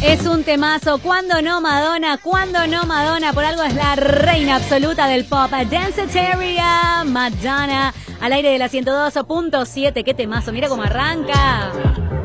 Es un temazo. ¿Cuándo no Madonna? ¿Cuándo no Madonna? Por algo es la reina absoluta del pop. Danceteria, Madonna. Al aire de la 102.7. ¡Qué temazo! Mira cómo arranca.